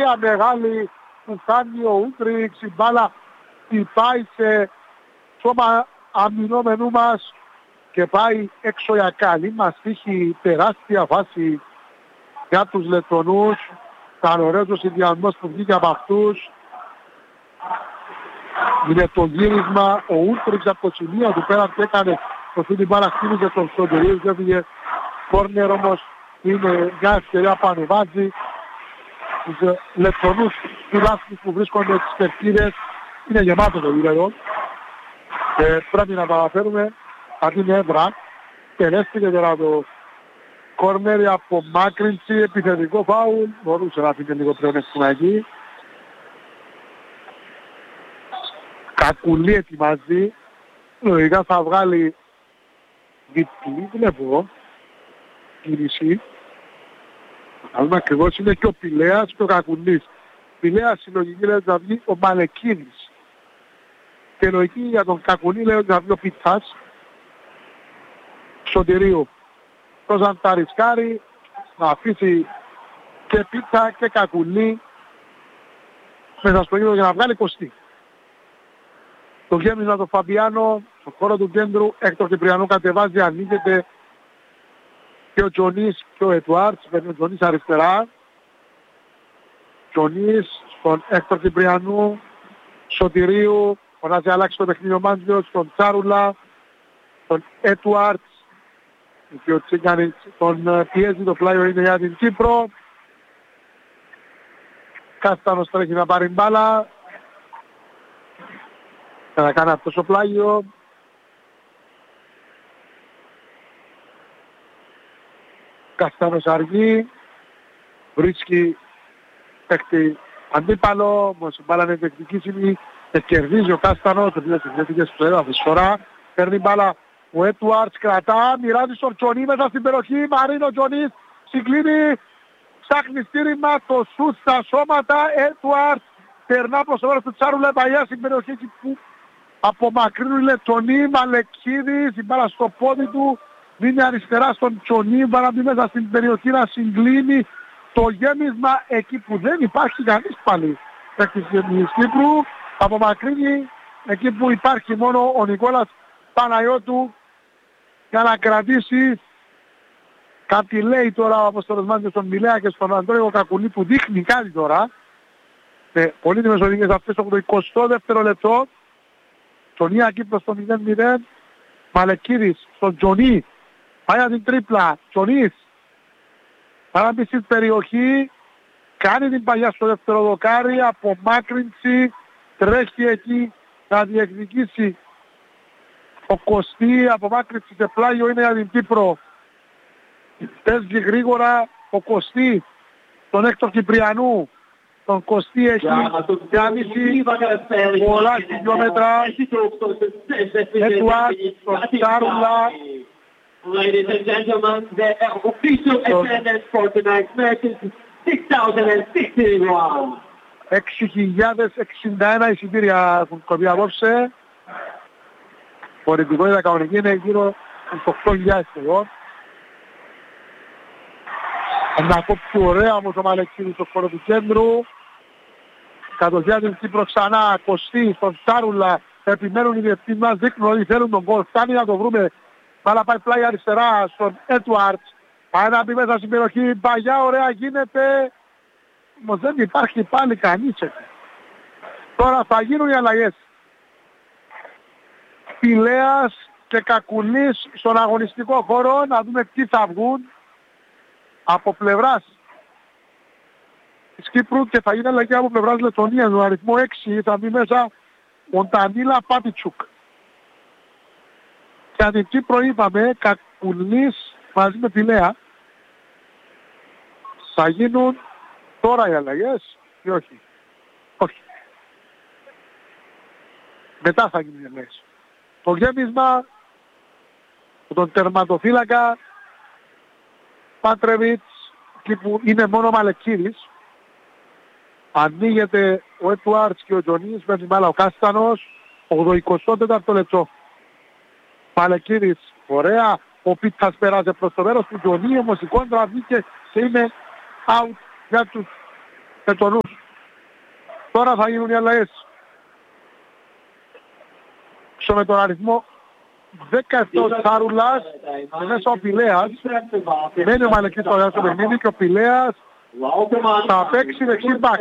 ευκαιρία μεγάλη που κάνει ο Ούτριξ, η μπάλα πάει σε σώμα αμυνόμενου μας και πάει έξω για καλή μας τύχη, τεράστια βάση για τους Λετωνούς. Ήταν ωραίος ο συνδυασμός που βγήκε από αυτούς. Είναι το γύρισμα, ο Ούτριξ από το σημείο του πέρα και έκανε το φίλι μπάλα, χτύπησε τον Σοντερίου και έφυγε κόρνερ, όμως είναι μια ευκαιρία που ανεβάζει τους Λετωνούς τουλάχιστον που βρίσκονται στις περκίδες. Είναι γεμάτο το γύρο και πρέπει να παραφέρουμε αντί είναι έδρα. Τελέστηκε τώρα το κόρνερ, η απομάκρυνση, επιθετικό φάουλ, μπορούσε να φύγει λίγο πλεονέκτημα εκεί. Κακουλή ετοιμάζει, λογικά θα βγάλει διπλή, βλέπω, κίνηση. Αλλά ακριβώς είναι και ο Πηλέας και ο Κακουλής. Πηλέας συλλογική λέει ότι θα βγει ο Μαλεκίνης. Και λογική για τον Κακουλή λέει ότι θα βγει ο Πιτσάς. Σωτηρίου. Τόσαν τα ρισκάρει να αφήσει και Πίτσα και Κακουλή μέσα στο γύρο για να βγάλει 20. Το γέμισμα το Φαμπιάνο, στο χώρο του κέντρου, Έκτορ Κυπριανού κατεβάζει, ανοίγεται και ο Τζονής και ο Ετουάρτς, παίρνει ο Τζονής αριστερά. Τζονής στον Έκτορ Κυπριανού, Σωτηρίου, φωνάζει αλλάξει το παιχνίδι ο Μάντζιος, στον Τσάρουλα, στον Ετουάρτς, και ο Τσίγκανης τον πιέζει, το πλάιο είναι για την Κύπρο. Κάστανος τρέχει να πάρει μπάλα. Θα κάνει αυτός ο πλάγιο. Κάστανος αργεί. Βρίσκει παίχτη αντίπαλο. Όμως η μπάλα είναι διεκδικήσιμη. Κερδίζει ο Κάστανος. Δεν συγκριτικές στο έδαφος φορά. Παίρνει μπάλα ο Έτουαρτς, κρατά. Μοιράζει στον Τζονί μέσα στην περιοχή. Μαρίνο Τζονής συγκλίνει. Ψάχνει στήριγμα. Το σουτ στα σώματα. Έτουαρτς περνά προς το μέρος του Τσάρουλα. Παλιά στην περιοχή εκεί που απομακρύνουν οι Λετωνοί. Μαλεκίδης, η μπάλα στο πόδι του. Δίνει αριστερά στον Τζονί. Μπάλα μέσα στην περιοχή να συγκλίνει. Το γέμισμα εκεί που δεν υπάρχει κανείς πάλι. Παίκτης της Κύπρου. Απομακρύνει εκεί που υπάρχει μόνο ο Νικόλας Παναγιώτου για να κρατήσει. Κάτι λέει τώρα ο Απόστολος Μάντιος στον Μιλέα και στον Αντρέο Κακουλή που δείχνει κάτι τώρα. Πολύτιμες οδηγίες αυτές από το 22ο λεπτό. Τζονία Κύπρος στο 0-0. Μαλεκίδης στον Τζονί. Πάει να την τρίπλα. Τζονής. Παράμπει στην περιοχή. Κάνει την παλιά στο δεύτερο δοκάρι. Απομάκρυνση. Τρέχει εκεί να διεκδικήσει ο Κωστή. Απομάκρυνση σε πλάγιο είναι για την Κύπρο. Παίζει γρήγορα ο Κωστή. Τον Έκτορ Κυπριανού. Τον Κωστή έχει διάμιση πολλά χιλιόμετρα. Έτουαρτ, τον Τσάρουλα. Ladies and gentlemen, the official attendance for tonight's match is 6,061. 6.061 εισιτήρια έχουν κοπεί απόψε. Φορητικότητα κανονική είναι γύρω στους 8.000 εδώ. Να κόψει ωραία όμως ο Μαλεκίδης στο χώρο του κέντρου. Κατοχιά την Κύπρο ξανά, Κωστή στον Τσάρουλα. Επιμένουν οι διευθύνοι μας, δείχνουν ότι θέλουν τον γκολ. Φτάνει να το βρούμε. Μπάλα πάει πλάι αριστερά στον Έτουαρτς. Πάει να μπει μέσα στην περιοχή. Παγιά ωραία γίνεται. Όμως δεν υπάρχει πάλι κανείς έτσι. Τώρα θα γίνουν οι αλλαγές. Πηλέας και Κακουλής στον αγωνιστικό χώρο. Να δούμε τι θα βγουν από πλευράς της Κύπρου και θα γίνει αλλαγή από πλευράς Λετωνίας. Το αριθμό 6 θα μπει μέσα ο Ντανίλα Πάπιτσουκ. Και την Κύπρο είπαμε Κακουλής μαζί με Πηλέα. Θα γίνουν τώρα οι αλλαγές ή όχι? Όχι. Μετά θα γίνουν οι αλλαγές. Το γέμισμα από τον τερματοφύλακα Πάτρεβιτς, εκεί που είναι μόνο Μαλεκίδης. Ανοίγεται ο Έτουαρτς και ο Τζονής, παίρνει μπάλα ο Κάστανος, 84ο λεπτό. Μαλεκίδης, ωραία, ο Πίτσας περάσε προς το μέρος του Τζονί, όμως η κόντρα βγήκε και είναι out για τους Λετωνούς. Τώρα θα γίνουν οι αλλαγές. Με τον αριθμό 17 ο Τσάρουλας, μέσα ο Πηλέας, μένει ο Μαλεκής στο παιχνίδι και ο Πηλέας θα παίξει δεξί μπακ.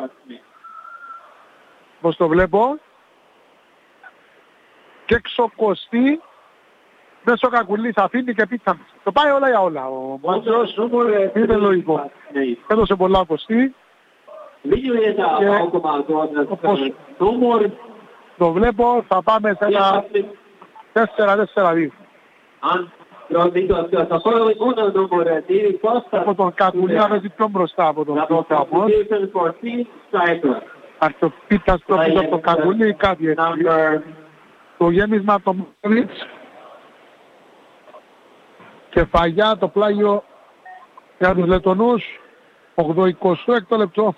Πώς το βλέπω. Και εξοκοστεί μέσω Κακουλής, αφήνει και πίτσα. Το πάει όλα για όλα. Ο Μάτσος είναι λογικό. Έδωσε πολλά ο Κωστή. Όπως το βλέπω θα πάμε σε ένα 4-4-2. Από τον Κακουλή να παίζει πιο μπροστά από τον Καπός. Αρχιοπίτας το πίσω από τον Κακουλή ή κάτι έτσι. Το γέμισμα το Μόλιτς. Κεφαγιά το πλάγιο για τους Λετονούς. 86ο λεπτό.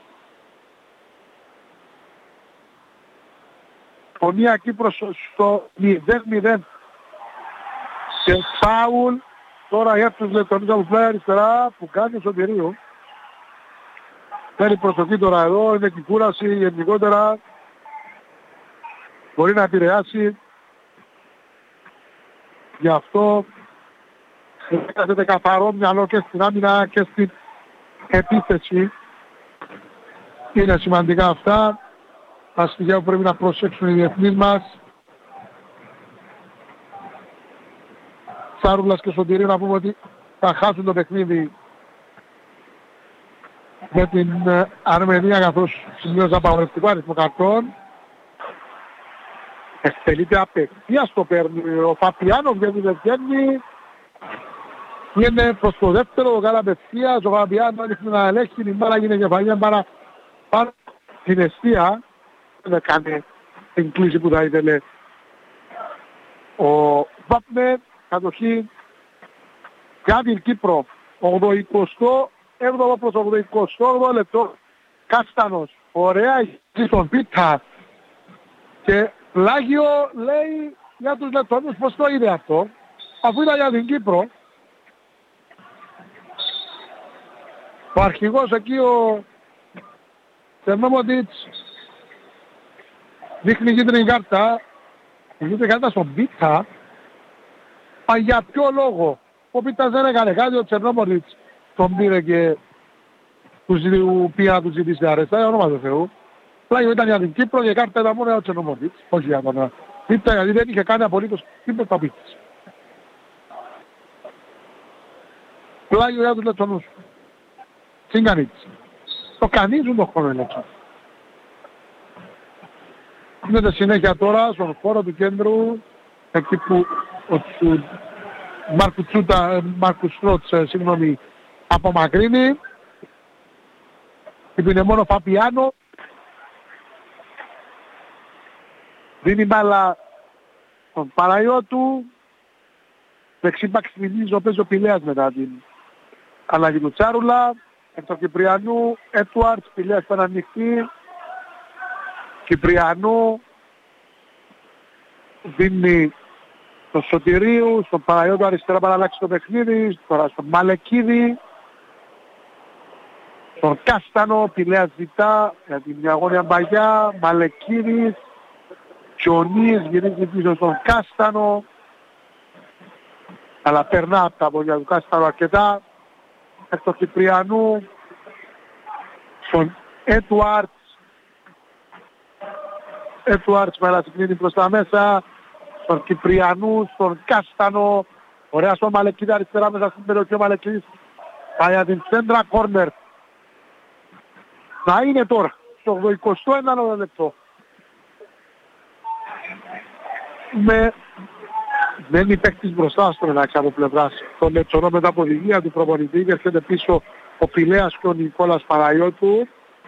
Πονία Κύπρος στο 0-0. Και φάουλ τώρα για τους Λετονούς από πλάι αριστερά που κάνει ο Σωτηρίου. Θέλει προσοχή τώρα εδώ, είναι και κούραση γενικότερα. Μπορεί να επηρεάσει. Γι' αυτό χρειάζεται καθαρό μυαλό και στην άμυνα και στην επίθεση. Είναι σημαντικά αυτά. Τα στοιχεία που πρέπει να προσέξουν οι διεθνείς μας. Τσάρουλας και Σωτηρίου να πούμε ότι θα χάσουν το παιχνίδι με την Αρμενία καθώς σημείωσε απαγορευτικό αριθμό καρτών. Εκτελείται απευθείας το παίρνει ο Φαπιάνο, βγαίνει δεν βγαίνει. Είναι προς το δεύτερο, βγάλει απευθείας, ο Φαπιάνο έρχεται να ελέγχει, η μπάλα γίνει κεφαλιά, μπάλα πάνω στην αιστεία. Δεν έκανε την κλίση που θα ήθελε ο Βάπνερ. Κατοχή για την Κύπρο. 87ο προς 88ο λεπτό. Κάστανος. Ωραία στον Πίτα. Και πλάγιο λέει για τους Λετώνους πως το είδε αυτό. Αφού ήταν για την Κύπρο. Ο αρχηγός εκεί ο Τσερμόμοντιτς δείχνει κίτρινη κάρτα. Η κίτρινη κάρτα στον Πίτα. Μα για ποιο λόγο. Ο Πίτας δεν έκανε κάτι, ο Τσερμόμοντιτς τον πήρε και του πήγα να του ζητήσει αρέστα, για όνομα του Θεού. Πλάγιο ήταν για την Κύπρο και κάρτα ήταν μόνο για ο Τσερμόμοντιτς. Όχι για τον Πίτα, γιατί δεν είχε κάνει απολύτως τίποτα Πίτας. Πλάγιο για τους Λετωνούς. Συγκανίτς. Το κανίζουν το χρόνο ελέξα. Γίνεται συνέχεια τώρα στον χώρο του κέντρου, εκεί που ο Μάρκου Στρότς, συγγνώμη, απομακρύνει. Είναι μόνο Φαπιάνο. Δίνει μπάλα στον Παναγιώτου. Δεξίμπακ θυμίζει ο Πέζο Πηλέας μετά την αλλαγή του Τσάρουλα. Εκ του Κυπριανού, Έτουαρτς, Πηλέας ήταν ανοιχτή. Κυπριανού δίνει στο Σωτηρίου, στον Παναγιώτου αριστερά para να αλλάξει το παιχνίδι, τώρα στον Μαλεκίδη, στον Κάστανο, Πηλέας ζητά για την διαγώνια μπαγιά, Μαλεκίδης, Τζονής γυρίζει πίσω στον Κάστανο, αλλά περνά από τα πόδια του Κάστανο αρκετά, εκ του Κυπριανού, στον Έτουαρτς με ανασυγκρίνει προς τα μέσα, στον Κυπριανού, στον Κάστανο, ωραία στον Μαλεκίδη αριστερά μέσα στην περιοχή ο Μαλεκίδης, πάει για την σέντρα κόρνερ. Να είναι τώρα, στο 21ο λεπτό. Δεν είναι παίκτης μπροστά στον εντάξει από πλευράς των Λετσονών μετά από οδηγία του προπονητή και έρχεται πίσω ο Πηλέας και ο Νικόλας Παναγιώτου.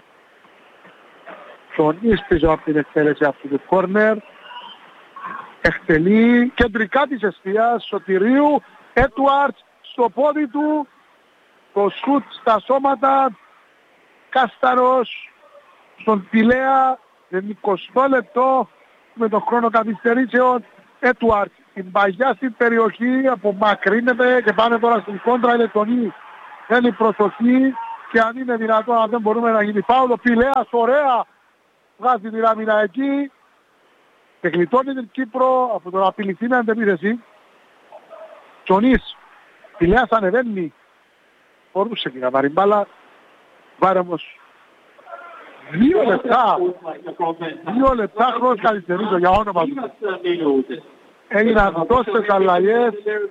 Τζονής πίσω από την εκτέλεση αυτού του κόρνερ. Εκτελεί κεντρικά της εστίας Σωτηρίου. Έτουαρτς στο πόδι του. Το σουτ στα σώματα. Κάσταρος στον Πηλέα. 20 λεπτό με το χρόνο καθυστερήσεων. Έτουαρτς την παγιά στην περιοχή. Απομακρύνεται και πάνε τώρα στην κόντρα οι Λετονοί. Θέλει προσοχή και αν είναι δυνατόν αν δεν μπορούμε να γίνει φάουλο. Πηλέας ωραία. βγάζει τη ράμινα εκεί και γλιτώνει την Κύπρο από το να απειληθεί με αντεπίθεση. Τζονής, Πηλέας ανεβαίνει, μπορούσε και να πάρει μπάλα, πάρε όμως 2 λεπτά, 2 λεπτά χρόνος καθυστερήσω για όνομα του. Έγιναν τόσες αλλαγές,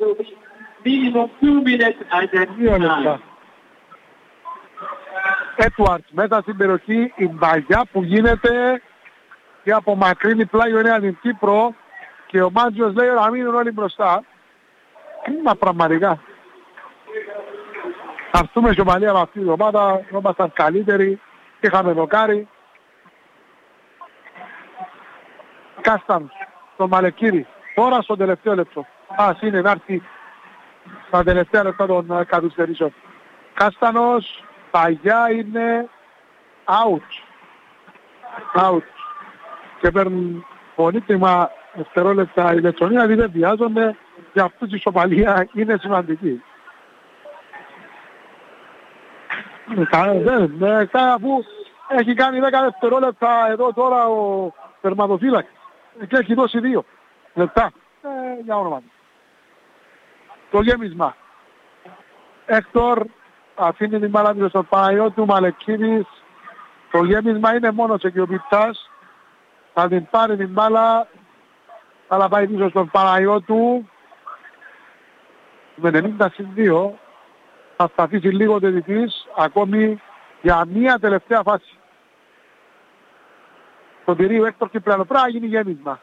2 λεπτά. Έτουαρτς μέσα στην περιοχή, η μπαγιά που γίνεται και απομακρύνει πλάγιο νέα την Κύπρο και ο Μάντζιος λέει να μείνουν όλοι μπροστά. Κρίμα πραγματικά. Θα έρθουμε ισοπαλία με αυτή την ομάδα, ήμασταν καλύτεροι, είχαμε δοκάρι. Κάστανος, τον Μαλεκύρη, τώρα στο τελευταίο λεπτό. Ας είναι να έρθει στα τελευταία λεπτά των καθυστερήσεων. Κάστανος, παγιά είναι out. Και παίρνουν πολύτιμα δευτερόλεπτα οι Λετσονοί, δηλαδή δεν βιάζονται, για αυτούς η ισοπαλία είναι σημαντική. Αφού έχει κάνει 10 δευτερόλεπτα εδώ τώρα ο τερματοφύλακας και έχει δώσει 2 λεπτά. Για όνομα του. Το γέμισμα. Έκτορ αφήνει την μπάλα του στον Παναγιώτου, Μαλεκίδης. Το γέμισμα είναι μόνος εκεί ο Πιπτάς. Θα την πάρει την μπάλα, αλλά πάει πίσω στον Παναγιώτου. Με 90-2 θα σταθήσει λίγο τετητής ακόμη για μία τελευταία φάση. Στον τυρίο Έκτορ και πλέον πρέπει να γίνει γέμισμα.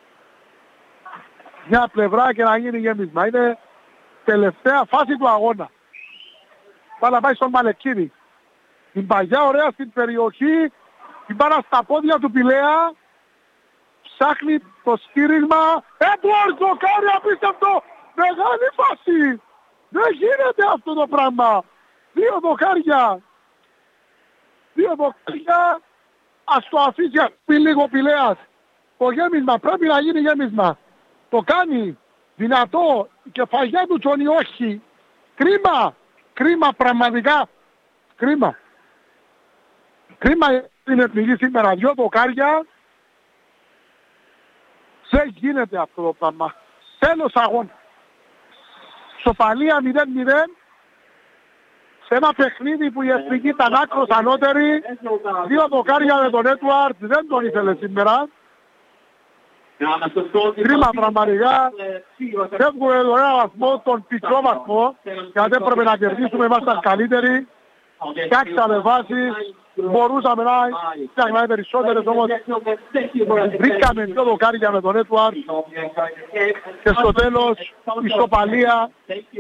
Μια πλευρά και να γίνει γέμισμα. Είναι τελευταία φάση του αγώνα. Πάει να πάει στον Μαλεκίδη. Την παγιά ωραία στην περιοχή, την πάρα στα πόδια του Πηλέα. Ψάχνει το στήριγμα. Έντουαρτ, δοκάρι απίστευτο! Μεγάλη φάση! Δεν γίνεται αυτό το πράγμα! 2 δοκάρια! 2 δοκάρια! Ας το αφήσει λίγο Πηλέας. Το γέμισμα, πρέπει να γίνει γέμισμα. Το κάνει δυνατό, η κεφαλιά του Τζονί όχι. Κρίμα! Κρίμα πραγματικά! Κρίμα! Κρίμα είναι εθνική σήμερα, 2 δοκάρια. Δεν γίνεται αυτό το πράγμα. Τέλος αγώνα. Σοπαλία 0-0. Σε ένα παιχνίδι που η εθνική ήταν άκρος ανώτερη. 2 δοκάρια με τον Έτουαρτ. Δεν τον ήθελε σήμερα. Κρίμα πραγματικά. Φεύγουμε τον ένα βαθμό, τον πικρό βαθμό. Γιατί έπρεπε να κερδίσουμε, ήμασταν καλύτεροι. Φτιάξαμε βάσεις. Μπορούσαμε να φτιάχναμε περισσότερες, όμως βρήκαμε 2 δοκάρια με τον Έτουαρτ και στο τέλος ισοπαλία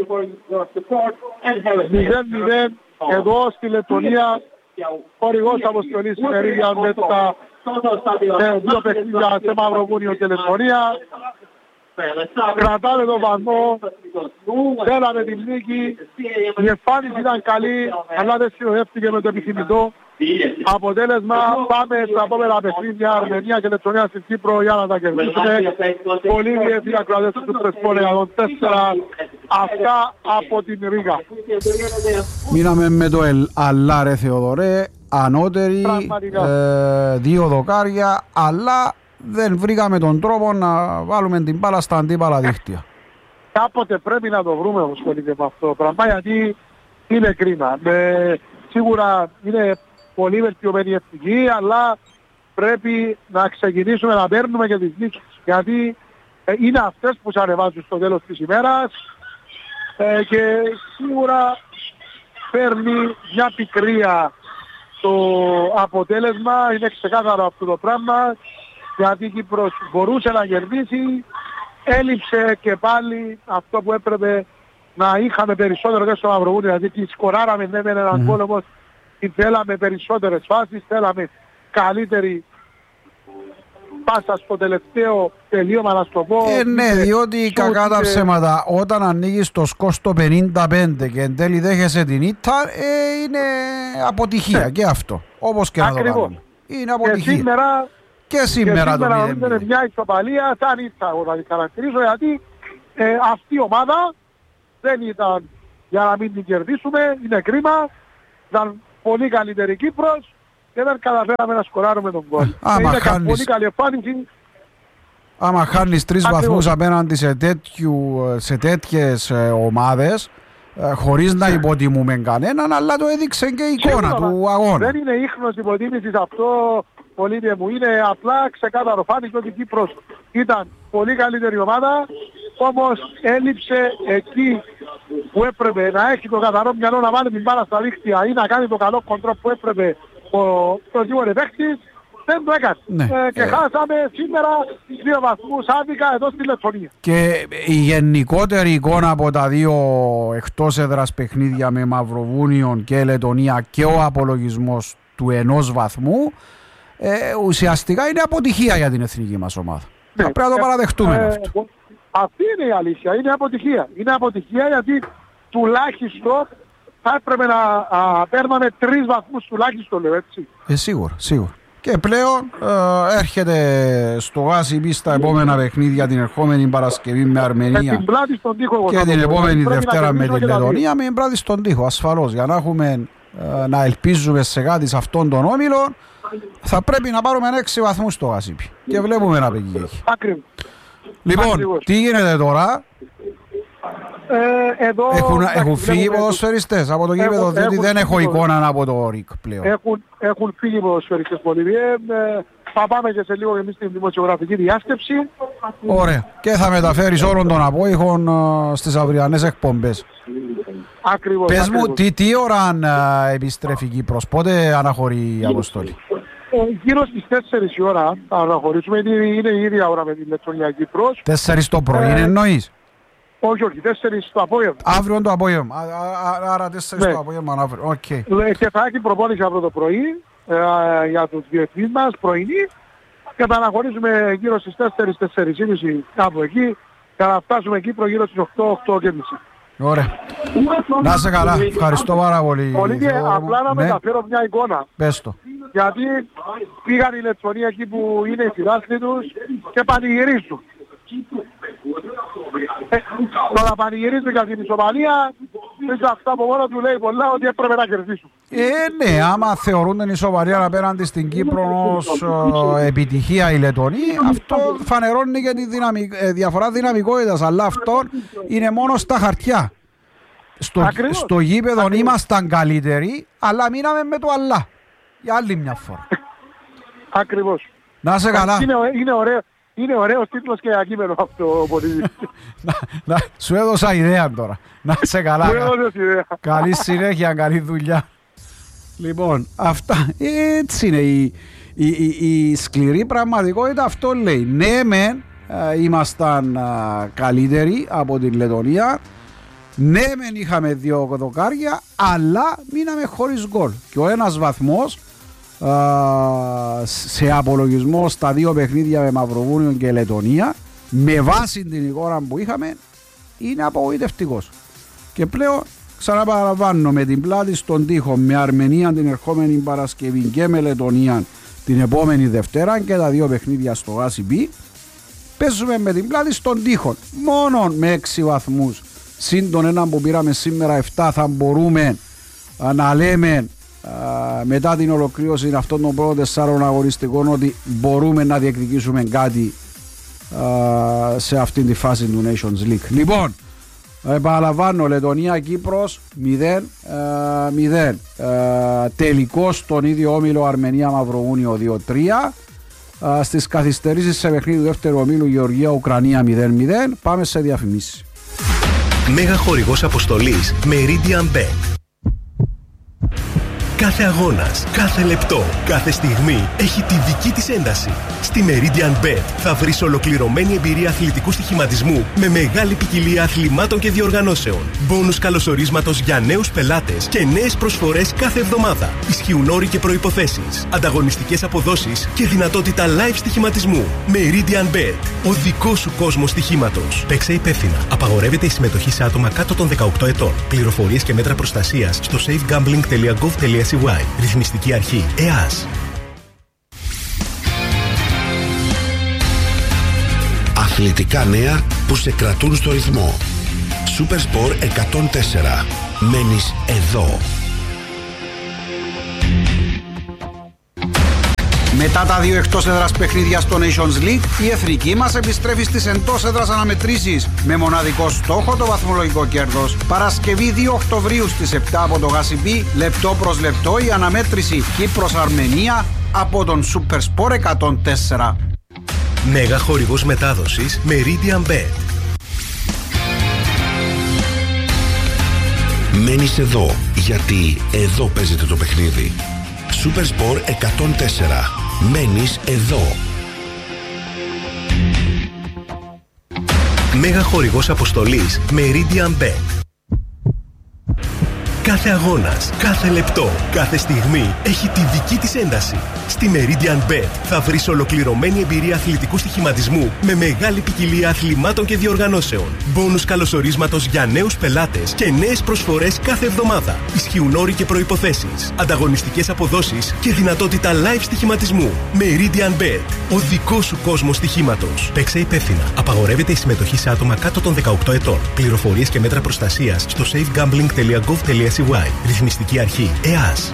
0-0 εδώ στη Λεττονία. Χορηγός αποστολής ημερίδια με τα 2 παιχνίδια σε Μαυροβούνιο και Λεττονία. Κρατάμε τον βαθμό, θέλαμε την νίκη, η εμφάνιση ήταν καλή, αλλά δεν συνοδεύτηκε με το επιθυμητό αποτέλεσμα. Πάμε στα επόμενα παιχνίδια, Αρμενία και Λεττονία στην Κύπρο για να τα κερδίσουμε. Πολύ διεθνή ακροατές του Πρεσπόλε 104, αυτά από την Ρήγα. Μείναμε με το αλλά ρε Θεοδωρέ, ανώτεροι, 2 δοκάρια, αλλά δεν βρήκαμε τον τρόπο να βάλουμε την μπάλα στα αντίπαλα δίχτυα. Κάποτε πρέπει να το βρούμε όπως σχολείται με αυτό το πράγμα, γιατί είναι κρίμα. Σίγουρα είναι πολύ βελτιωμένη εθνική, αλλά πρέπει να ξεκινήσουμε να παίρνουμε και τις νίκες. Γιατί είναι αυτές που σε ανεβάζουν στο τέλος της ημέρας και σίγουρα παίρνει μια πικρία το αποτέλεσμα. Είναι ξεκάθαρο αυτό το πράγμα. Γιατί η Κύπρος μπορούσε να κερδίσει, έλειψε και πάλι αυτό που έπρεπε να είχαμε περισσότερο και στο Μαυροβούνιο. Δηλαδή τη σκοράραμε ναι με έναν γκολ, όμως θέλαμε περισσότερες φάσεις, θέλαμε καλύτερη πάσα στο τελευταίο τελείωμα, να στο πω. Ναι, διότι κακά τα ψέματα, όταν ανοίγεις το σκορ στο 55 και εν τέλει δέχεσαι την ήττα, είναι αποτυχία και αυτό, όπως και να το κάνουμε. Είναι αποτυχία. Και σήμερα το 0-0. Είναι μια ισοπαλία, σαν ήττα εγώ θα την χαρακτηρίζω, γιατί αυτή η ομάδα δεν ήταν για να μην την κερδίσουμε, είναι κρίμα. Ήταν πολύ καλύτερη Κύπρος και δεν καταφέραμε να σκοράρουμε τον γκολ. Είναι πολύ καλή εμφάνιση. Άμα χάνεις 3 βαθμούς απέναντι σε τέτοιες ομάδες, χωρίς να υποτιμούμε κανέναν, αλλά το έδειξε και η εικόνα του αγώνα. Δεν είναι ίχνος υποτίμησης αυτό, Πολύδε μου, είναι απλά ξεκάθαρο. Φάνηκε ότι η Κύπρος ήταν πολύ καλύτερη ομάδα, όμως έλειψε εκεί που έπρεπε να έχει το καθαρό μυαλό να βάλει την μπάλα στα δίχτυα ή να κάνει το καλό κοντρόλ που έπρεπε ο γίγορε παίκτης. Δεν το έκανε. Ναι. Και χάσαμε σήμερα 2 βαθμούς άδικα εδώ στη Λετωνία. Και η γενικότερη εικόνα από τα 2 εκτός έδρας παιχνίδια με Μαυροβούνιο και Λετωνία και ο απολογισμός του 1 βαθμού ουσιαστικά είναι αποτυχία για την εθνική μας ομάδα. Ναι. Πρέπει να το παραδεχτούμε αυτό. Αυτή είναι η αλήθεια. Είναι αποτυχία. Είναι αποτυχία γιατί τουλάχιστον θα έπρεπε να παίρναμε 3 βαθμούς τουλάχιστον, λέω έτσι. Σίγουρα, σίγουρα. Και πλέον έρχεται στο Γάσιμπι στα επόμενα παιχνίδια την ερχόμενη Παρασκευή με Αρμενία και την επόμενη Δευτέρα με την Λετωνία με την πλάτη στον τοίχο, ασφαλώς. Για να έχουμε να ελπίζουμε σε κάτι σε αυτόν τον όμιλο θα πρέπει να πάρουμε 6 βαθμούς στο Γάσιμπι και βλέπουμε να πηγαίνει. Λοιπόν, τι γίνεται τώρα? Έχουν φύγει οι ποδοσφαιριστές από το γήπεδο, διότι δεν έχω εικόνα από το ΡΙΚ πλέον. Έχουν φύγει οι ποδοσφαιριστές πολύ. Θα πάμε και σε λίγο εμείς στην δημοσιογραφική διάσκεψη. Ωραία. Και θα μεταφέρεις όλων των απόϊχων στις αυριανές εκπομπές. Ακριβώς. Πες μου, τι ώρα επιστρέφει η Κύπρος, πότε αναχωρεί η αποστολή? Γύρω στις 4 η ώρα θα αναχωρήσουμε, είναι η ίδια ώρα με την Λετωνία Κύπρος. 4 το πρωί εννοείς? Όχι, 4 το απόγευμα. Αύριο το απόγευμα. Άρα 4 το απόγευμα αύριο. Okay. Και θα έχει προπόνηση αύριο το πρωί για τους διεθνείς μας, πρωινή. Και θα αναχωρήσουμε γύρω στις 4-4.30 κάπου εκεί. Και να φτάσουμε Κύπρο γύρω στις 8-8.30. Ωραία. Να είσαι καλά. Ευχαριστώ πάρα πολύ. Απλά να μεταφέρω μια εικόνα. Πες το. Γιατί πήγαν οι Λετωνία εκεί που είναι οι φιλάθλοι τους και πανηγυρίζουν. Τώρα πανηγυρίζουν για την ισοπαλία, πίσω αυτά από μόνο του λέει πολλά ότι έπρεπε να κερδίσουν. Ναι, άμα θεωρούν την ισοπαλία απέναντι στην Κύπρο ως επιτυχία οι Λετωνοί, αυτό φανερώνει και τη διαφορά δυναμικότητας, αλλά αυτό είναι μόνο στα χαρτιά. Στο γήπεδο ήμασταν καλύτεροι, αλλά μείναμε με το αλλά. Για άλλη μια φορά. Ακριβώς. Να είσαι καλά. Είναι ωραίος τίτλος και ακείμενο αυτό, πολύ. Σου έδωσα ιδέα τώρα. Να είσαι καλά. Καλή συνέχεια, καλή δουλειά. Λοιπόν, αυτά έτσι είναι. Η σκληρή πραγματικότητα αυτό λέει. Ναι, μεν ήμασταν καλύτεροι από την Λετωνία. Ναι, μεν είχαμε 2 δοκάρια, αλλά μείναμε χωρίς γκολ. Και ο ένας βαθμός σε απολογισμό στα 2 παιχνίδια με Μαυροβούνιο και Λετωνία, με βάση την εικόνα που είχαμε, είναι απογοητευτικός. Και πλέον ξαναπαραλαμβάνω, με την πλάτη στον τοίχο, με Αρμενία την ερχόμενη Παρασκευή και με Λετωνία την επόμενη Δευτέρα και τα 2 παιχνίδια στο Γάσιμπι, παίζουμε με την πλάτη στον τοίχο. Μόνο με 6 βαθμούς συν τον έναν που πήραμε σήμερα 7 θα μπορούμε να λέμε μετά την ολοκλήρωση αυτών των πρώτων 4 αγωνιστικών ότι μπορούμε να διεκδικήσουμε κάτι σε αυτήν τη φάση του Nations League. Λοιπόν, επαναλαμβάνω, Λετωνία Κύπρος 0-0, τελικός στον ίδιο όμιλο Αρμενία Μαυροβούνιο 2-3, στις καθυστερήσεις σε παιχνίδι του δεύτερου ομίλου Γεωργία Ουκρανία 0-0. Πάμε σε διαφημίσεις. Μέγα χορηγός αποστολής Meridian Bet. Κάθε αγώνας, κάθε λεπτό, κάθε στιγμή έχει τη δική της ένταση. Στη Meridian Bet θα βρεις ολοκληρωμένη εμπειρία αθλητικού στοιχηματισμού με μεγάλη ποικιλία αθλημάτων και διοργανώσεων. Μπόνους καλωσορίσματος για νέους πελάτες και νέες προσφορές κάθε εβδομάδα. Ισχύουν όροι και προϋποθέσεις, ανταγωνιστικές αποδόσεις και δυνατότητα live στοιχηματισμού. Meridian Bet, ο δικός σου κόσμος στοιχήματος. Παίξε υπεύθυνα. Απαγορεύεται η συμμετοχή σε άτομα κάτω των 18 ετών. Πληροφορίες και μέτρα προστασίας στο safegambling.gov.gr. Ρυθμιστική αρχή ΕΑΣ. Αθλητικά νέα που σε κρατούν στο ρυθμό. Super Sport 104. Μένεις εδώ. Μετά τα 2 εκτός έδρας παιχνίδια στο Nations League, η εθνική μας επιστρέφει στις εντός έδρας αναμετρήσεις με μοναδικό στόχο το βαθμολογικό κέρδος. Παρασκευή 2 Οκτωβρίου στις 7 από το Γασιμπή, λεπτό προς λεπτό η αναμέτρηση Κύπρος-Αρμενία από τον Super Sport 104. Μέγα χορηγός μετάδοσης Meridian Bet. Μένεις εδώ, γιατί εδώ παίζεται το παιχνίδι. Super Sport 104. Μένεις εδώ. Μέγα χορηγός αποστολής Meridian Bet. Κάθε αγώνας, κάθε λεπτό, κάθε στιγμή έχει τη δική της ένταση. Στη Meridian Bet θα βρεις ολοκληρωμένη εμπειρία αθλητικού στοιχηματισμού με μεγάλη ποικιλία αθλημάτων και διοργανώσεων. Μπόνους καλωσορίσματος για νέους πελάτες και νέες προσφορές κάθε εβδομάδα. Ισχύουν όροι και προϋποθέσεις, ανταγωνιστικές αποδόσεις και δυνατότητα live στοιχηματισμού. Meridian Bet, ο δικός σου κόσμος στοιχήματος. Παίξε υπεύθυνα. Απαγορεύεται η συμμετοχή σε άτομα κάτω των 18 ετών. Πληροφορίες και μέτρα προστασίας στο safegambling.gov.cy. Ρυθμιστική αρχή ΕΑΣ.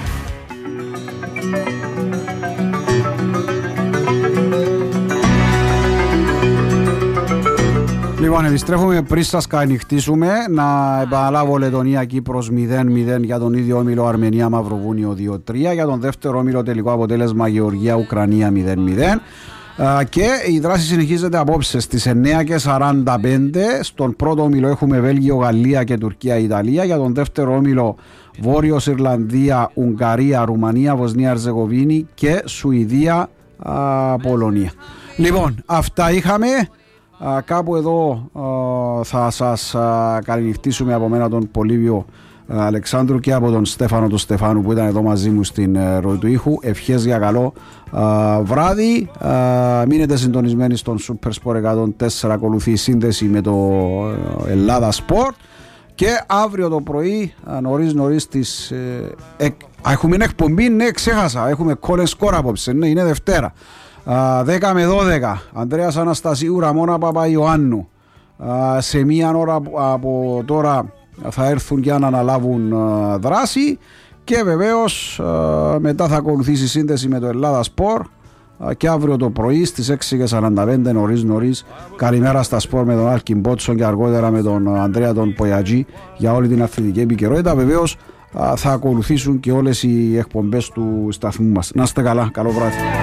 Λοιπόν, επιστρέφουμε πριν σας κανυχτήσουμε. Να επαναλάβω, Λετωνία Κύπρος 0-0 για τον ίδιο όμιλο, Αρμενία Μαυροβούνιο 2-3. Για τον δεύτερο όμιλο τελικό αποτέλεσμα Γεωργία Ουκρανία 0-0. Και η δράση συνεχίζεται απόψε στις 9:45. Στον πρώτο όμιλο έχουμε Βέλγιο, Γαλλία και Τουρκία, Ιταλία. Για τον δεύτερο όμιλο Βόρειος Ιρλανδία, Ουγγαρία, Ρουμανία, Βοσνία, Ερζεγοβίνη και Σουηδία, Πολωνία. Λοιπόν, αυτά είχαμε. Κάπου εδώ θα σας καληνυχτήσουμε από μένα τον Πολύβιο Αλεξάνδρου και από τον Στέφανο του Στεφάνου που ήταν εδώ μαζί μου στην ροή του ήχου. Ευχές για καλό βράδυ. Μείνετε συντονισμένοι στον Super Sport 104. Ακολουθεί η σύνδεση με το Ελλάδα Sport. Και αύριο το πρωί νωρίς τις έχουμε εκπομπή, ναι, ξέχασα. Έχουμε call and score απόψε, ναι, είναι Δευτέρα 10 με 12. Ανδρέας Αναστασίου, Ραμόνα Παπαϊωάννου. Σε μία ώρα από τώρα θα έρθουν για να αναλάβουν δράση. Και βεβαίως μετά θα ακολουθήσει η σύνδεση με το Ελλάδα Sport. Και αύριο το πρωί στις 6:45 νωρίς καλημέρα στα σπορ με τον Άλκιν Μπότσον και αργότερα με τον Ανδρέα τον Ποιατζή για όλη την αθλητική επικαιρότητα. Βεβαίως θα ακολουθήσουν και όλες οι εκπομπές του σταθμού μας. Να είστε καλά, καλό βράδυ.